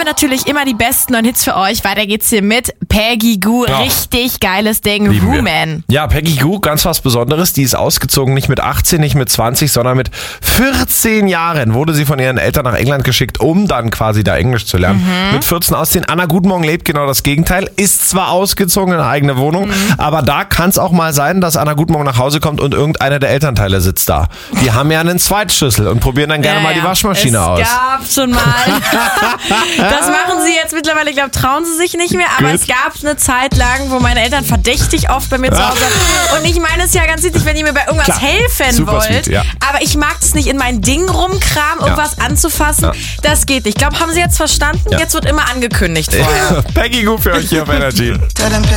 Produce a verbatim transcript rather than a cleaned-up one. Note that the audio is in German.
natürlich immer die besten neuen Hits für euch. Weiter geht's hier mit Peggy Gou. Ja. Richtig geiles Ding. Lieben wir. Woman. Ja, Peggy Gou, ganz was Besonderes. Die ist ausgezogen, nicht mit achtzehn, nicht mit zwanzig, sondern mit vierzehn Jahren wurde sie von ihren Eltern nach England geschickt, um dann quasi da Englisch zu lernen. Mhm. Mit vierzehn ausziehen. Anna Gutmorgen lebt genau das Gegenteil. Ist zwar ausgezogen in eine eigene Wohnung, mhm. aber da kann es auch mal sein, dass Anna Gutmorgen nach Hause kommt und irgendeiner der Elternteile sitzt da. Die haben ja einen Zweitschlüssel und probieren dann gerne ja, mal die ja. Waschmaschine es aus. Es gab schon mal. Das machen sie jetzt mittlerweile, ich glaube, trauen sie sich nicht mehr. Aber Gut. es gab eine Zeit lang, wo meine Eltern verdächtig oft bei mir zu Hause waren. Und ich meine es ja ganz wichtig, wenn ihr mir bei irgendwas Klar. helfen Super wollt. sweet, ja. Aber ich mag es nicht, in mein Ding rumkramen, irgendwas ja. anzufassen. Ja. Das geht nicht. Ich glaube, haben sie jetzt verstanden? Ja. Jetzt wird immer angekündigt vorher. Peggy Gou für euch hier auf Energy.